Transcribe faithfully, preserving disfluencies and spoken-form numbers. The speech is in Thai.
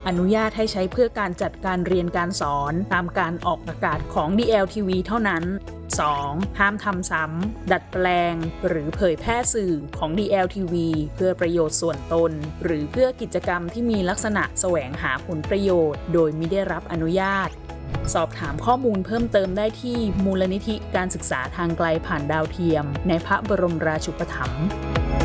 อนุญาตให้ใช้เพื่อการจัดการเรียนการสอนตามการออกอากาศของ ดี แอล ที วี เท่านั้น สอง ห้ามทำซ้ำดัดแปลงหรือเผยแพร่สื่อของ ดี แอล ที วี เพื่อประโยชน์ส่วนตนหรือเพื่อกิจกรรมที่มีลักษณะแสวงหาผลประโยชน์โดยมิได้รับอนุญาตสอบถามข้อมูลเพิ่มเติมได้ที่มูลนิธิการศึกษาทางไกลผ่านดาวเทียมในพระบรมราชูปถัมภ์